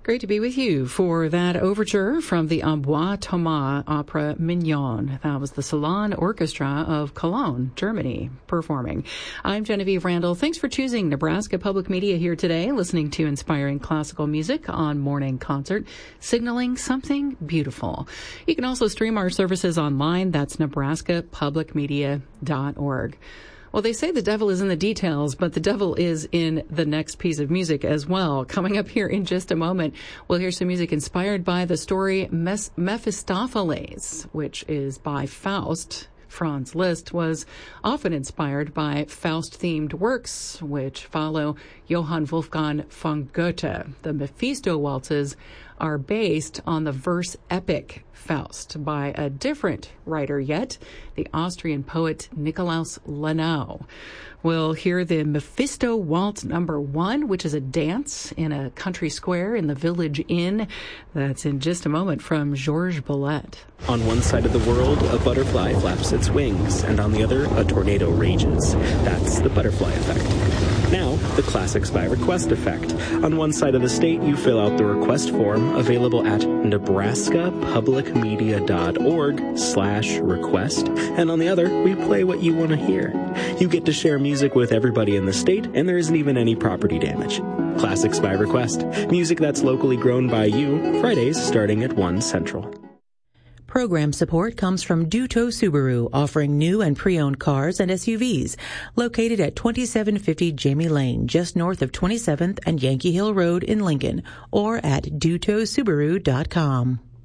Great to be with you for that overture from the Amboise Thomas Opera Mignon. That was the Salon Orchestra of Cologne, Germany, performing. I'm Genevieve Randall. Thanks for choosing Nebraska Public Media here today, listening to inspiring classical music on Morning Concert, signaling something beautiful. You can also stream our services online. That's nebraskapublicmedia.org. Well, they say the devil is in the details, but the devil is in the next piece of music as well. Coming up here in just a moment, we'll hear some music inspired by the story Mephistopheles, which is by Faust. Franz Liszt was often inspired by Faust-themed works, which follow Johann Wolfgang von Goethe. The Mephisto waltzes are based on the verse epic Faust by a different writer yet, the Austrian poet Nikolaus Lenau. We'll hear the Mephisto Waltz number 1, which is a dance in a country square in the Village Inn. That's in just a moment from Georges Boulette. On one side of the world, a butterfly flaps its wings, and on the other, a tornado rages. That's the butterfly effect. Now, the Classics by Request effect. On one side of the state, you fill out the request form available at nebraskapublicmedia.org/request, and on the other, we play what you want to hear. You get to share music with everybody in the state, and there isn't even any property damage. Classics by Request. Music that's locally grown by you. Fridays starting at 1 Central. Program support comes from Duto Subaru, offering new and pre-owned cars and SUVs, located at 2750 Jamie Lane, just north of 27th and Yankee Hill Road in Lincoln, or at dutosubaru.com.